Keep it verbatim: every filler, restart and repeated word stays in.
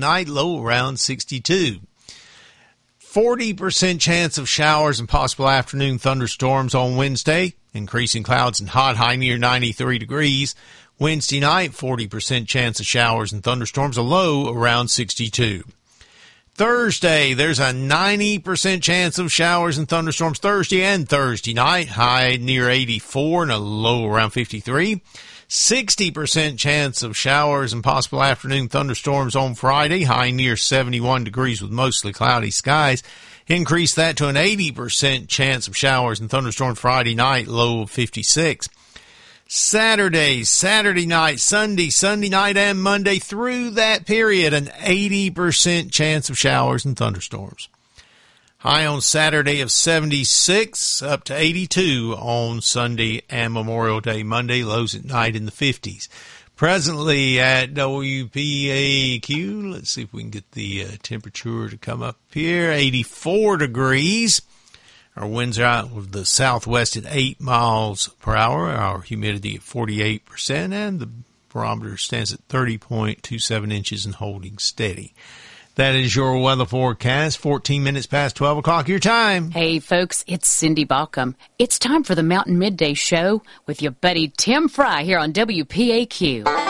tonight, low around sixty-two. forty percent chance of showers and possible afternoon thunderstorms on Wednesday. Increasing clouds and hot, high near ninety-three degrees. Wednesday night, forty percent chance of showers and thunderstorms, a low around sixty-two. Thursday, there's a ninety percent chance of showers and thunderstorms Thursday and Thursday night, high near eighty-four and a low around fifty-three. sixty percent chance of showers and possible afternoon thunderstorms on Friday, high near seventy-one degrees with mostly cloudy skies. Increase that to an eighty percent chance of showers and thunderstorms Friday night, low of fifty-six. Saturday, Saturday night, Sunday, Sunday night, and Monday through that period, an eighty percent chance of showers and thunderstorms. High on Saturday of seventy-six, up to eighty-two on Sunday and Memorial Day. Monday, lows at night in the fifties. Presently at W P A Q, let's see if we can get the uh, temperature to come up here, eighty-four degrees. Our winds are out of the southwest at eight miles per hour. Our humidity at forty-eight percent, and the barometer stands at thirty point two seven inches and holding steady. That is your weather forecast, fourteen minutes past twelve o'clock your time. Hey, folks, it's Cindy Balcom. It's time for the Mountain Midday Show with your buddy Tim Fry here on W P A Q.